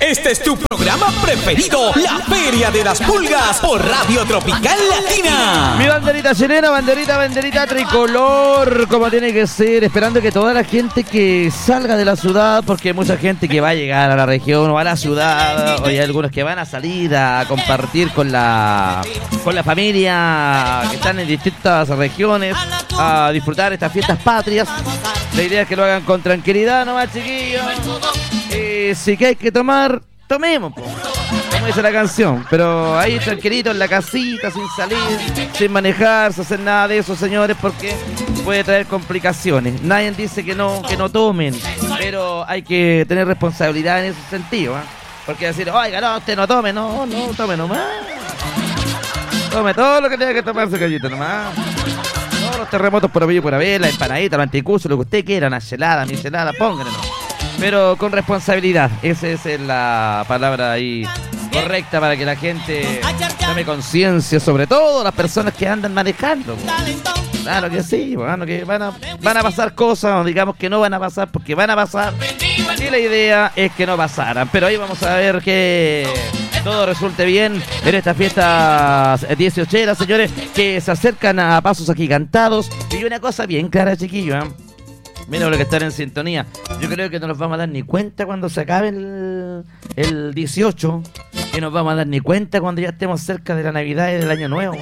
Este es tu programa preferido, La Feria de las Pulgas, por Radio Tropical Latina. Mi banderita chilena, banderita tricolor, como tiene que ser, esperando que toda la gente que salga de la ciudad, porque hay mucha gente que va a llegar a la región o a la ciudad, o hay algunos que van a salir a compartir con la familia que están en distintas regiones, a disfrutar estas fiestas patrias. La idea es que lo hagan con tranquilidad nomás, chiquillos. Si que hay que tomar, tomemos, po, como dice la canción. Pero ahí tranquilito en la casita, sin salir, sin manejar, sin hacer nada de eso, señores, porque puede traer complicaciones. Nadie dice que no tomen, pero hay que tener responsabilidad en ese sentido, ¿eh? Porque decir, oiga, no, usted no tome, no tome nomás. Tome todo lo que tenga que tomarse, callito nomás. Todos los terremotos por haber y por haber, la empanadita, el anticucho, lo que usted quiera, una helada, michelada, pónganlo. Pero con responsabilidad, esa es la palabra ahí correcta para que la gente tome conciencia, sobre todo las personas que andan manejando. Claro que sí, bueno, que van a pasar cosas, o digamos que no van a pasar porque van a pasar. Y la idea es que no pasaran. Pero ahí vamos a ver que todo resulte bien en estas fiestas 18eras, señores, que se acercan a pasos agigantados. Y una cosa bien clara, chiquillos, ¿eh? Mira lo que están en sintonía. Yo creo que no nos vamos a dar ni cuenta cuando se acabe el 18. Y nos vamos a dar ni cuenta cuando ya estemos cerca de la Navidad y del Año Nuevo.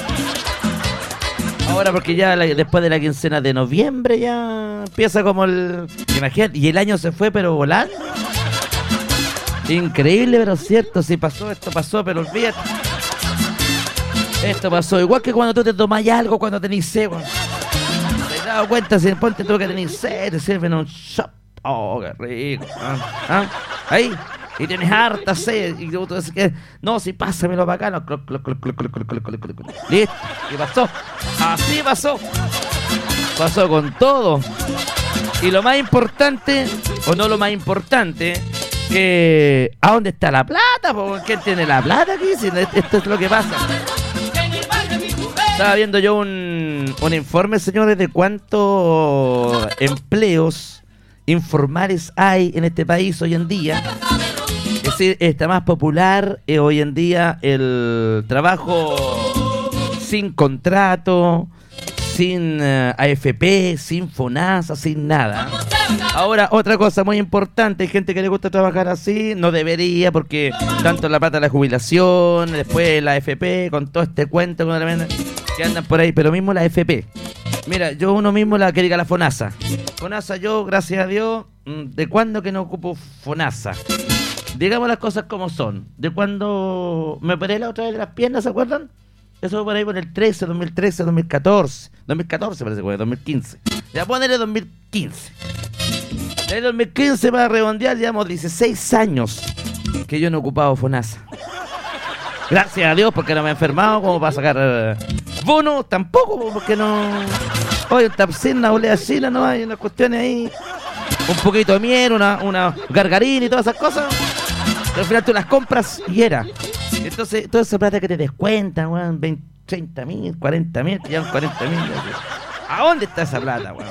Ahora porque ya después de la quincena de noviembre ya empieza como imagínate, y el año se fue pero volando. Increíble, pero cierto. Si pasó, esto pasó, pero olvídate. Esto pasó. Igual que cuando tú te tomás algo cuando tenés sed, ¿te has dado cuenta? Si ponte tú que tenés sed, te sirven un shot. Oh, qué rico. Ahí. Y tienes harta sed. Y tú dices que no, si pásamelo para acá. No. Listo. ¿Qué pasó? Así pasó. Pasó con todo. Y lo más importante, o no lo más importante, que ¿a dónde está la plata? ¿Quién tiene la plata aquí? Si esto es lo que pasa. Estaba viendo yo un informe, señores, de cuántos empleos informales hay en este país hoy en día. Es decir, está más popular hoy en día el trabajo sin contrato, sin AFP, sin FONASA, sin nada. Ahora, otra cosa muy importante, hay gente que le gusta trabajar así, no debería, porque tanto la plata de la jubilación, después la AFP, con todo este cuento que andan por ahí, pero mismo la AFP. Mira, uno mismo la que diga la FONASA. FONASA, yo, gracias a Dios, ¿de cuándo que no ocupo FONASA? Digamos las cosas como son. De cuando me operé la otra vez de las piernas, ¿se acuerdan? Eso fue por ahí por el 2013, 2014. 2014 parece que fue, 2015. Ya ponerle 2015. Desde 2015 para redondear, llevamos 16 años que yo no he ocupado FONASA. Gracias a Dios, porque no me he enfermado como para sacar bono, tampoco, porque no. Oye, tapsina, olea china, no hay unas cuestiones ahí. Un poquito de miel, una gargarina y todas esas cosas. Pero al final tú las compras y era. Entonces, toda esa plata que te descuentan, weón, 20, 30 mil, 40 mil, te llevan 40 mil. ¿A dónde está esa plata, weón?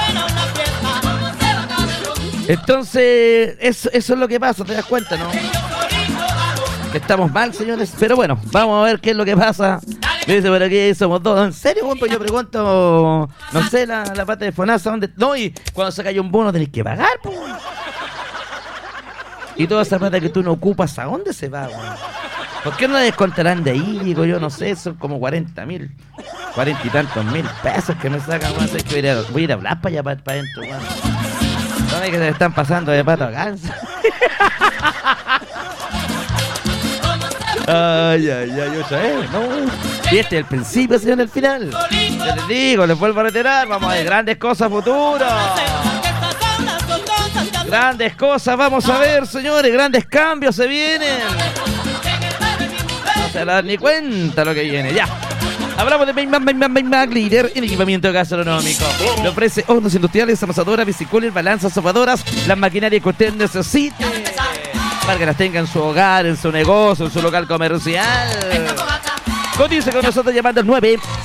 Entonces, eso es lo que pasa, te das cuenta, ¿no? Que estamos mal, señores. Pero bueno, vamos a ver qué es lo que pasa. Me dice por aquí, somos dos. ¿En serio, compa? Yo pregunto, no sé, la plata de FONASA, ¿dónde? No, y cuando se cae un bono tenés que pagar, po. Y toda esa plata que tú no ocupas, ¿a dónde se va, weón? ¿Por qué no la descontarán de ahí? Digo yo, no sé, son como 40 mil, 40 y tantos mil pesos que me sacan, weón. Es que voy a ir a hablar para allá, para adentro, weón. ¿Dónde que se están pasando de pato a ganso? Ay, otra vez, no. Y este es el principio, señor, el final. Ya les digo, les vuelvo a reiterar, vamos a ver grandes cosas futuras. Grandes cosas vamos a ver, señores, grandes cambios se vienen. No se dan ni cuenta lo que viene, ya. Hablamos de Mac líder en equipamiento gastronómico. Le ofrece hornos industriales, amasadoras, bicicoolers, balanzas, sopadoras, las maquinarias que usted necesite para que las tenga en su hogar, en su negocio, en su local comercial. Cotice con nosotros llamando al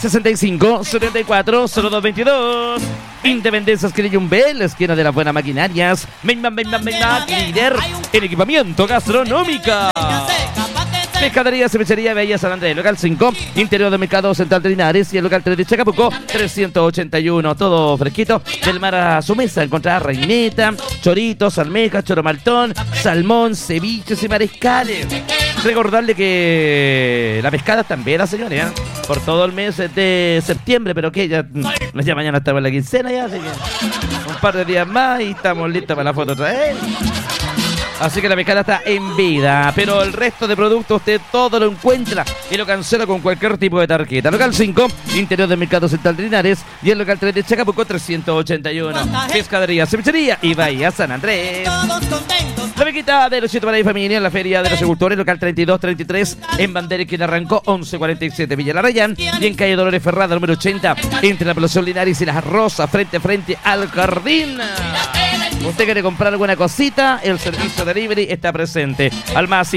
965-740222. Independencia Esquina Yumbel, esquina de las buenas maquinarias. Líder en equipamiento gastronómica. Pescadería, cervecería, Bahía San Andrés, local 5, interior del Mercado Central de Linares y el local 3 de Chacabuco, 381, todo fresquito. Del mar a su mesa encontrará reineta, choritos, almejas, choromaltón, salmón, ceviches y mariscales. Recordarle que la pescada también, la señora, por todo el mes de septiembre, pero que ya mañana estamos en la quincena ya, así que un par de días más y estamos listos para la foto otra vez. Así que la pescada está en vida, pero el resto de productos usted todo lo encuentra y lo cancela con cualquier tipo de tarjeta. Local 5, interior del Mercado Central de Linares y el local 3 de Chacabuco, 381. Pescadería, cervecería y Bahía San Andrés. La bequita de Luchito para la familia en la Feria de los Agricultores, local 3233, en Bandera que arrancó 1147 Villa Larrayán y en calle Dolores Ferrada, número 80, entre la población Linares y Las Rosas, frente a frente al jardín. Usted quiere comprar alguna cosita, el servicio delivery está presente. Al más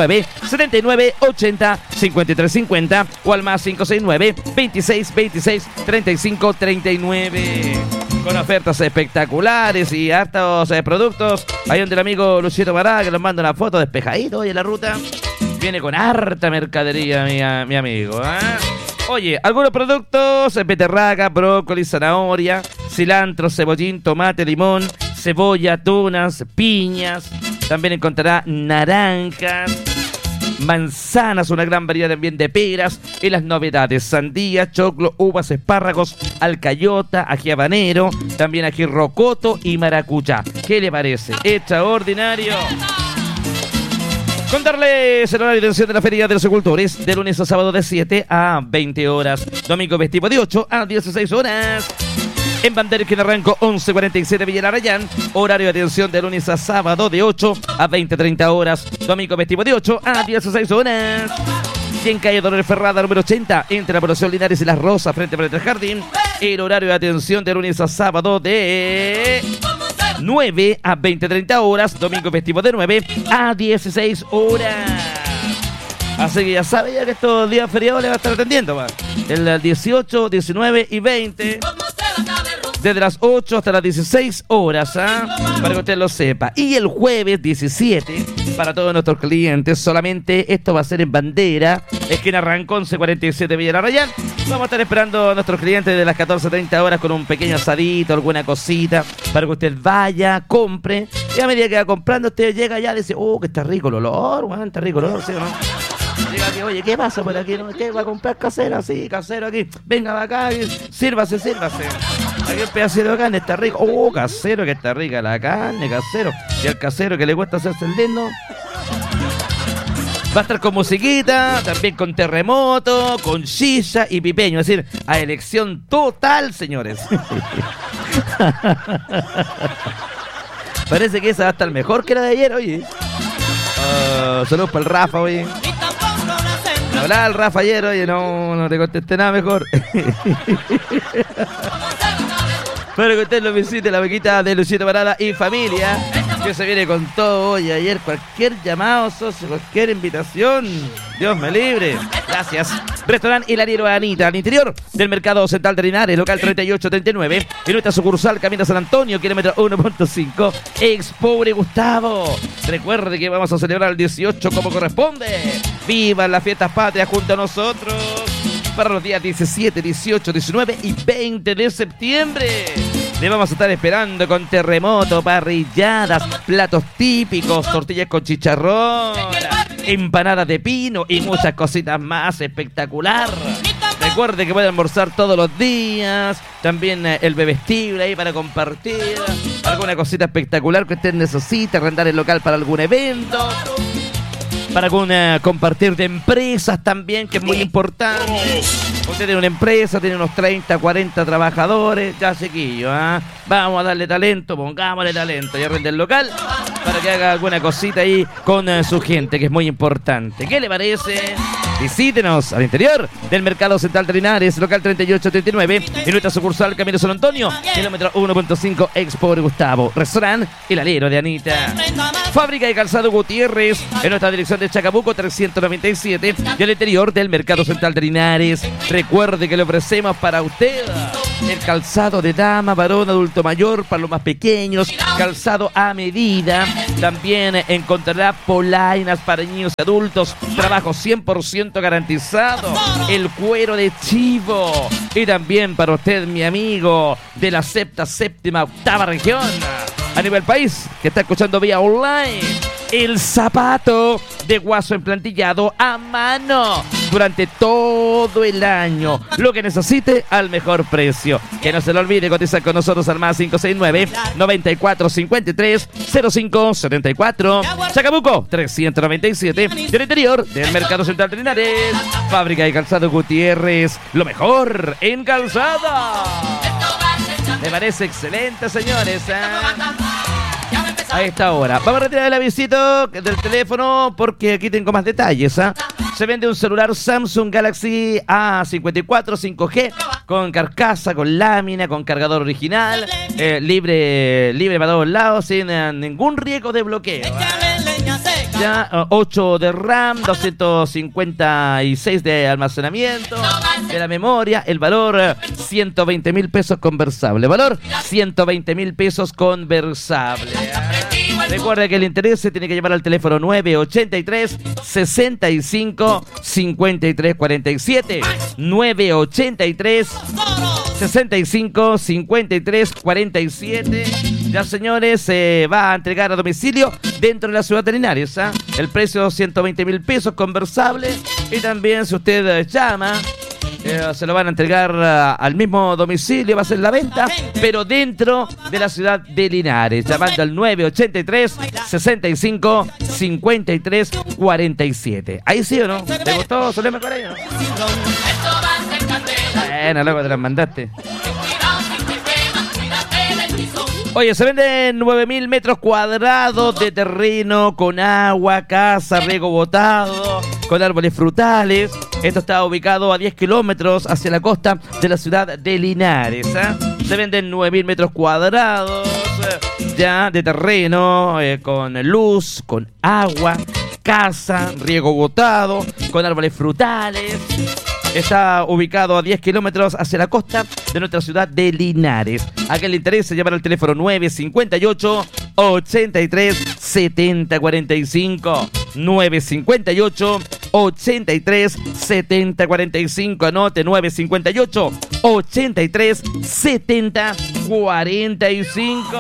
569-7980-5350 o al más 569-2626-3539. Con ofertas espectaculares y hartos productos. Ahí donde el amigo Luchito Bará, que nos manda una foto despejadito hoy en la ruta. Viene con harta mercadería, mi amigo. Oye, algunos productos: beterraga, brócoli, zanahoria, cilantro, cebollín, tomate, limón, cebolla, tunas, piñas. También encontrará naranjas, manzanas, una gran variedad también de peras y las novedades: sandía, choclo, uvas, espárragos, alcayota, ají habanero, también ají rocoto y maracuyá. ¿Qué le parece? Extraordinario. Contarles el horario de atención de la Feria de los Agricultores de lunes a sábado de 7 a 20 horas, domingo festivo de 8 a 16 horas. En Bandera que arrancó 1147 Villa Larrayán, horario de atención de lunes a sábado de 8 a 20-30 horas, domingo festivo de 8 a 16 horas. Y en calle Dolores Ferrada, número 80, entre la población Linares y Las Rosas, frente al jardín, el horario de atención de lunes a sábado de 9 a 20-30 horas, domingo festivo de 9 a 16 horas. Así que ya sabe ya que estos días feriados le va a estar atendiendo, va. El 18, 19 y 20. Desde las 8 hasta las 16 horas, para que usted lo sepa. Y el jueves 17, para todos nuestros clientes, solamente esto va a ser en Bandera, esquina Rancón, 1147 Villa Larrayán. Vamos a estar esperando a nuestros clientes de las 14:30 horas con un pequeño asadito, alguna cosita, para que usted vaya, compre. Y a medida que va comprando, usted llega allá y dice: oh, que está rico el olor, bueno, está rico el olor, ¿sí o no? Llega aquí: oye, ¿qué pasa por aquí? ¿Qué va a comprar casero? Sí, casero aquí. Venga acá, sírvase. Aquí un pedacito de carne, está rico. Oh, casero, que está rica la carne, casero. Y al casero que le cuesta hacerse el lindo. Va a estar con musiquita, también con terremoto, con silla y pipeño. Es decir, a elección total, señores. Parece que esa va a estar mejor que la de ayer, oye. Saludos para el Rafa, oye. Hablaba el Rafa ayer, oye, no te contesté nada mejor. Para que usted lo visite, la bequita de Luchito Parada y familia, que se viene con todo hoy. Ayer cualquier llamado, socio, cualquier invitación, Dios me libre. Gracias. Restaurante Hilario Anita, al interior del Mercado Central de Linares, local 3839, en nuestra sucursal Camino San Antonio, kilómetro 1.5, Expobre Gustavo. Recuerde que vamos a celebrar el 18 como corresponde. ¡Vivan las fiestas patrias junto a nosotros! Para los días 17, 18, 19 y 20 de septiembre. Le vamos a estar esperando con terremoto, parrilladas, platos típicos, tortillas con chicharrón, empanadas de pino y muchas cositas más. Espectacular. Recuerde que puede almorzar todos los días. También el bebestible ahí para compartir alguna cosita espectacular que usted necesite, arrendar el local para algún evento, para compartir de empresas también, que es muy importante. Usted tiene una empresa, tiene unos 30, 40 trabajadores, ya chiquillo, vamos a darle talento, pongámosle talento y arrende el local para que haga alguna cosita ahí con su gente, que es muy importante. ¿Qué le parece? Visítenos al interior del Mercado Central de Linares, local 3839, en nuestra sucursal Camino San Antonio, kilómetro 1.5, Expo de Gustavo. Restaurante El Alero de Anita. Fábrica de Calzado Gutiérrez, en nuestra dirección de Chacabuco 397, y al interior del Mercado Central de Linares. Recuerde que le ofrecemos para usted el calzado de dama, varón, adulto mayor, para los más pequeños, calzado a medida. También encontrará polainas para niños y adultos, trabajo 100% garantizado, el cuero de chivo. Y también para usted, mi amigo, de la séptima, octava región a nivel país, que está escuchando vía online, el zapato de guaso emplantillado a mano durante todo el año. Lo que necesite al mejor precio. Que no se lo olvide cotizar con nosotros al más 569-9453-0574. Chacabuco 397, del interior del Mercado Central de Linares. Fábrica de Calzado Gutiérrez, lo mejor en calzada. Me parece excelente, señores, a esta hora. Vamos a retirar el avisito del teléfono porque aquí tengo más detalles. Se vende un celular Samsung Galaxy A54 5G con carcasa, con lámina, con cargador original, libre para todos lados, sin ningún riesgo de bloqueo. Ya 8 de RAM, 256 de almacenamiento, de la memoria, el valor 120.000 pesos conversable. Valor 120.000 pesos conversable. Recuerda que el interés se tiene que llamar al teléfono 983 65 53 47. 983 65 53 47. Ya, señores, se va a entregar a domicilio dentro de la ciudad de Linares. El precio 120.000 pesos conversable. Y también, si usted llama, se lo van a entregar al mismo domicilio, va a ser la venta, pero dentro de la ciudad de Linares, llamando al 983 65 53 47. ¿Ahí sí o no? ¿Te gustó? ¿Solé mejor ahí o no? Bueno, luego te las mandaste. Oye, se venden 9.000 metros cuadrados de terreno con agua, casa, riego botado, con árboles frutales. Esto está ubicado a 10 kilómetros hacia la costa de la ciudad de Linares. Se venden 9.000 metros cuadrados ya de terreno con luz, con agua, casa, riego botado, con árboles frutales. Está ubicado a 10 kilómetros hacia la costa de nuestra ciudad de Linares. A quien le interese llamar al teléfono 958 83 70 45. 958 83 70 45. Anote 958 83 70 45.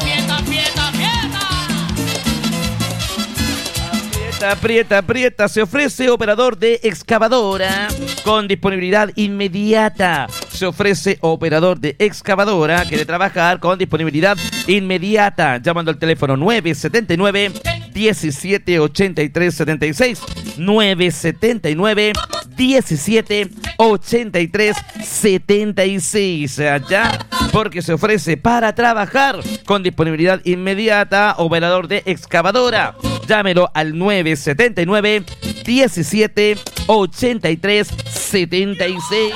Aprieta. Se ofrece operador de excavadora con disponibilidad inmediata. Se ofrece operador de excavadora. Quiere trabajar con disponibilidad inmediata. Llamando al teléfono 979 17 83 76. 979 17 83 76. Ya, porque se ofrece para trabajar con disponibilidad inmediata. Operador de excavadora. Llámelo al 979 17 83 76.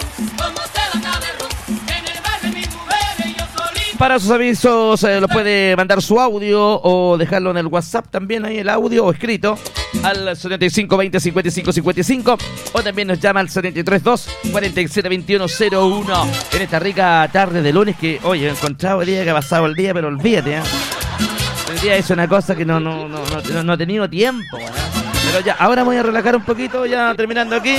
Para sus avisos lo puede mandar su audio o dejarlo en el WhatsApp también, ahí el audio o escrito al 75 20 55 55, o también nos llama al 732 47 21 01 en esta rica tarde de lunes que, oye, he encontrado el día que ha pasado el día, pero olvídate, el día es una cosa que no he tenido tiempo, pero ya, ahora voy a relajar un poquito, ya terminando aquí.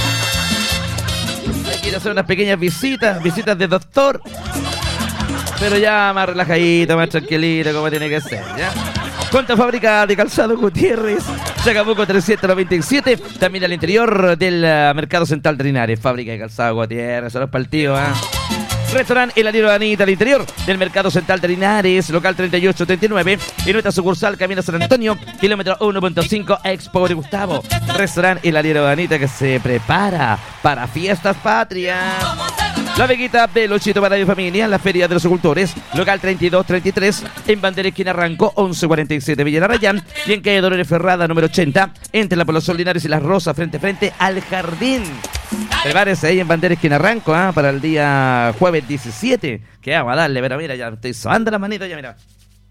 Hay que ir a hacer unas pequeñas visitas de doctor, pero ya más relajadito, más tranquilito, como tiene que ser, ¿ya? Cuenta Fábrica de Calzado Gutiérrez, Chacabuco 397, también al interior del Mercado Central de Linares. Fábrica de Calzado Gutiérrez, solo es para el tío, Restaurante El Alero de Anita, al interior del Mercado Central de Linares, local 3839, y nuestra sucursal Camino San Antonio, kilómetro 1.5, Expo de Gustavo. Restaurante El Alero de Anita, que se prepara para fiestas patrias. La Veguita de Luchito para mi familia, la Feria de los Agricultores, local 3233, en Bandera Esquina Ranco, 1147 Villa Arrayán, y en calle Dolores Ferrada, número 80, entre la Población Linares y Las Rosas, frente a frente al jardín. Prepárese ahí en Bandera Esquina Ranco, para el día jueves 17, que vamos a darle, pero mira, ya estoy sobando las manitos, ya mira.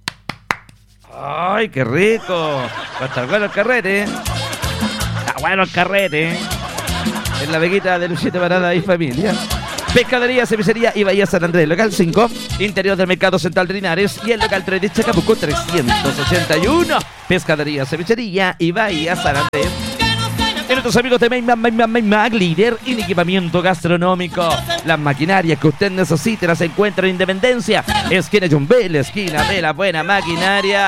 ¡Ay, qué rico! Va a estar bueno el carrete. Está bueno el carrete. En la Veguita de Luchito para y familia. Pescadería, Cervecería y Bahía San Andrés, local 5, interior del Mercado Central de Linares, y el local 3 de Chacabuco 381. Pescadería, Cervecería y Bahía San Andrés. Y nuestros amigos de Mag Líder en equipamiento gastronómico. Las maquinarias que usted necesite las encuentra en Independencia, esquina Jumbel, esquina de la buena maquinaria.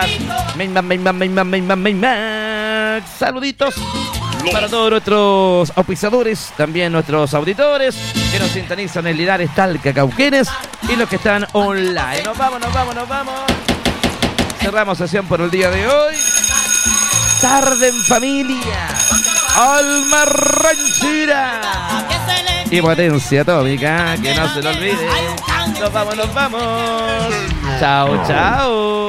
Mag. Saluditos para todos nuestros auspiciadores, también nuestros auditores que nos sintonizan en Linares, Talca, Cauquenes y los que están online. Nos vamos. Cerramos sesión por el día de hoy. Tarde en familia. Alma ranchera y potencia atómica, que no se lo olvide. Nos vamos. Chao.